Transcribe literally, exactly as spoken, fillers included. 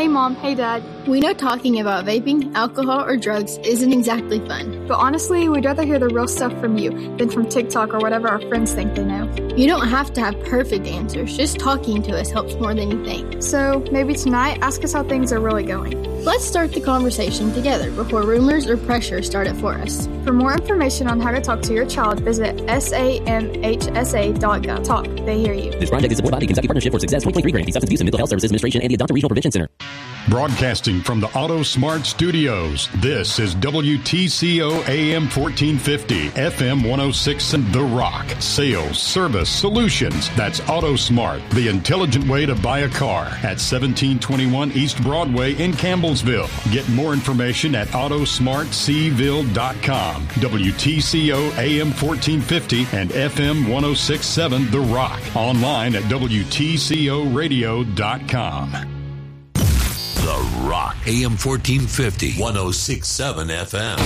Hey Mom, hey Dad. We know talking about vaping, alcohol, or drugs isn't exactly fun. But honestly, we'd rather hear the real stuff from you than from TikTok or whatever our friends think they know. You don't have to have perfect answers. Just talking to us helps more than you think. So maybe tonight, ask us how things are really going. Let's start the conversation together before rumors or pressure start it for us. For more information on how to talk to your child, visit S A M H S A dot gov. Talk, they hear you. This project is supported by the Kentucky Partnership for Success twenty twenty-three grant, the Substance Abuse and Mental Health Services Administration, and the Adult Regional Prevention Center. Broadcasting from the Auto Smart Studios, this is W T C O A M fourteen fifty, F M one oh six and The Rock. Sales, service, solutions. That's Auto Smart, the intelligent way to buy a car at seventeen twenty-one East Broadway in Campbellsville. Get more information at auto smart c ville dot com. W T C O A M fourteen fifty and F M one oh six point seven The Rock. Online at W T C O radio dot com. The Rock, A M fourteen fifty, one oh six point seven F M.